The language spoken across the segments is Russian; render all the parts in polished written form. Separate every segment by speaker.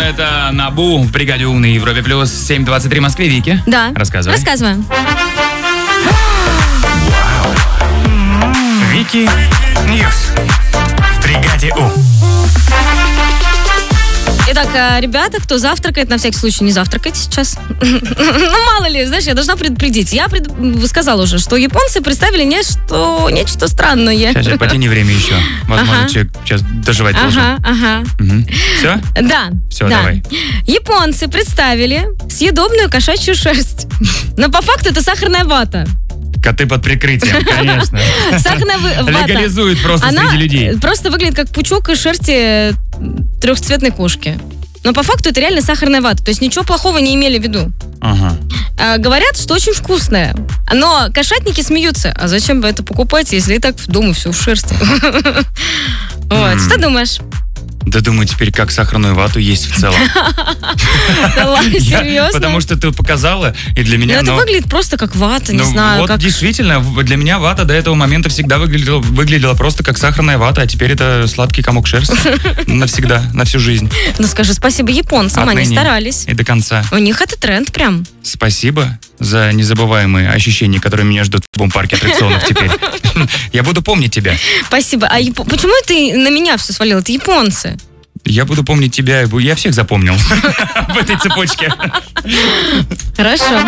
Speaker 1: Это Набу в бригаде У на Европе плюс 7:23 в Москве. Вики.
Speaker 2: Да.
Speaker 1: Рассказываем.
Speaker 3: Вики Ньюс в бригаде У.
Speaker 2: Итак, ребята, кто завтракает, на всякий случай не завтракайте сейчас. Ну, мало ли, знаешь, я должна предупредить. Я сказала уже, что японцы представили нечто странное.
Speaker 1: Сейчас, потяни время еще. Возможно, человек сейчас доживать должен. Все?
Speaker 2: Да.
Speaker 1: Все, давай.
Speaker 2: Японцы представили съедобную кошачью шерсть. Но по факту это сахарная вата.
Speaker 1: Коты под прикрытием, конечно.
Speaker 2: Сахарная вата.
Speaker 1: Легализует просто среди людей.
Speaker 2: Она просто выглядит как пучок из шерсти трехцветной кошки. Но по факту это реально сахарная вата. То есть ничего плохого не имели в виду.
Speaker 1: Ага.
Speaker 2: Говорят, что очень вкусная. Но кошатники смеются. А зачем бы это покупать, если и так дома все в шерсти? Вот. Что думаешь?
Speaker 1: Да думаю, теперь как сахарную вату есть в целом.
Speaker 2: Да ладно, серьезно?
Speaker 1: Потому что ты показала, и для меня...
Speaker 2: Это выглядит просто как вата, не знаю.
Speaker 1: Вот действительно, для меня вата до этого момента всегда выглядела просто как сахарная вата, а теперь это сладкий комок шерсти. Навсегда, на всю жизнь.
Speaker 2: Ну скажи спасибо японцам, они старались.
Speaker 1: И до конца.
Speaker 2: У них это тренд прям.
Speaker 1: Спасибо за незабываемые ощущения, которые меня ждут в любом парке аттракционов теперь. Я буду помнить тебя.
Speaker 2: Спасибо. А почему ты на меня все свалил? Это японцы.
Speaker 1: Я буду помнить тебя, я всех запомнил в этой цепочке.
Speaker 2: Хорошо.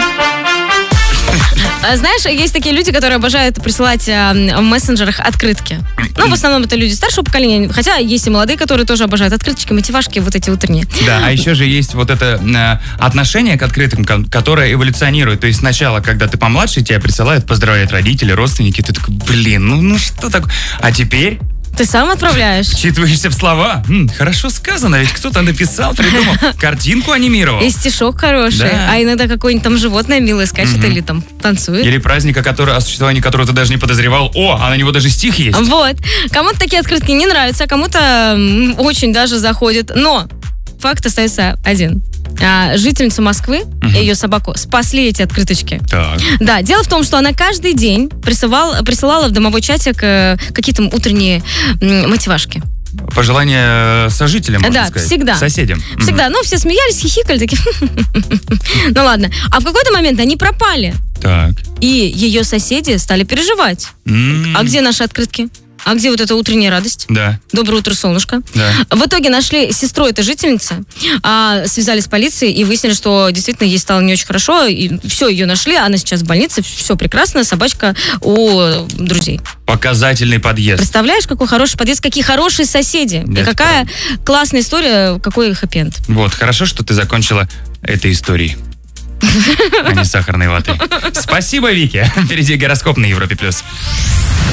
Speaker 2: Знаешь, есть такие люди, которые обожают присылать в мессенджерах открытки. Ну, в основном это люди старшего поколения, хотя есть и молодые, которые тоже обожают открыточки, мотивашки вот эти утренние.
Speaker 1: Да, а еще же есть вот это отношение к открыткам, которое эволюционирует. То есть сначала, когда ты помладше, тебя присылают, поздравляют родители, родственники, ты такой, блин, ну что такое? А теперь...
Speaker 2: Ты сам отправляешь?
Speaker 1: Вчитываешься в слова. Хорошо сказано, ведь кто-то написал, придумал, картинку анимировал.
Speaker 2: И стишок хороший. Да. А иногда какое-нибудь там животное милое скачет или там танцует.
Speaker 1: Или праздника, о существовании которого ты даже не подозревал. А на него даже стих есть.
Speaker 2: Вот. Кому-то такие открытки не нравятся, а кому-то очень даже заходят. Но факт остается один. Жительницу Москвы и ее собаку спасли эти открыточки.
Speaker 1: Так.
Speaker 2: Да, дело в том, что она каждый день присылала в домовой чатик какие-то утренние мотивашки.
Speaker 1: Пожелания сожителям, можно сказать.
Speaker 2: Да, всегда.
Speaker 1: Соседям.
Speaker 2: Всегда. Ну, все смеялись, хихикали, такие. Ну ладно. А в какой-то момент они пропали.
Speaker 1: Так.
Speaker 2: И ее соседи стали переживать. А где наши открытки? А где вот эта утренняя радость?
Speaker 1: Да.
Speaker 2: Доброе утро, солнышко.
Speaker 1: Да.
Speaker 2: В итоге нашли сестру этой жительницы, связались с полицией и выяснили, что действительно ей стало не очень хорошо, и все, ее нашли, она сейчас в больнице, все прекрасно, собачка у друзей.
Speaker 1: Показательный подъезд.
Speaker 2: Представляешь, какой хороший подъезд, какие хорошие соседи, и какая классная история, какой хэппи-энд.
Speaker 1: Вот, хорошо, что ты закончила этой историей. А не сахарной ватой. Спасибо, Вики. Впереди гороскоп на Европе+.